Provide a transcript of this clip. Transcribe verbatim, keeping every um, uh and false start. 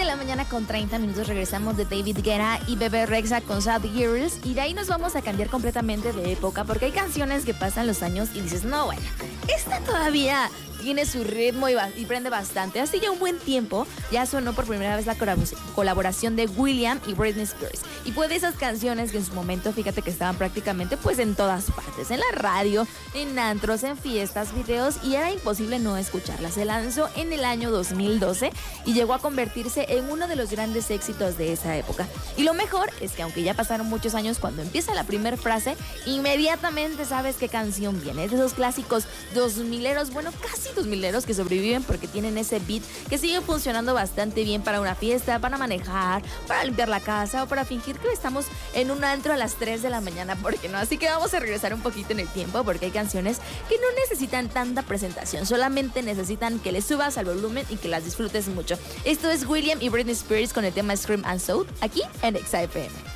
la mañana con treinta minutos regresamos de David Guetta y Bebe Rexha con Sad Girls. Y de ahí nos vamos a cambiar completamente de época porque hay canciones que pasan los años y dices, no, bueno, esta todavía tiene su ritmo y, y prende bastante. Hace ya un buen tiempo ya sonó por primera vez la colaboración de Will.i.am y Britney Spears. Y fue de esas canciones que en su momento, fíjate que estaban prácticamente pues en todas partes, en la radio, en antros, en fiestas, videos, y era imposible no escucharla. Se lanzó en el año dos mil doce y llegó a convertirse en uno de los grandes éxitos de esa época. Y lo mejor es que aunque ya pasaron muchos años, cuando empieza la primera frase, inmediatamente sabes qué canción viene. Es de esos clásicos dos mileros, bueno, casi dos mileros que sobreviven porque tienen ese beat que sigue funcionando bastante bien para una fiesta, para manejar, para limpiar la casa o para fingir que estamos en un antro a las tres de la mañana, ¿por qué no? Así que vamos a regresar un poquito en el tiempo porque hay canciones que no necesitan tanta presentación, solamente necesitan que le subas al volumen y que las disfrutes mucho. Esto es Will.i.am y Britney Spears con el tema Scream and Shout aquí en Exa F M.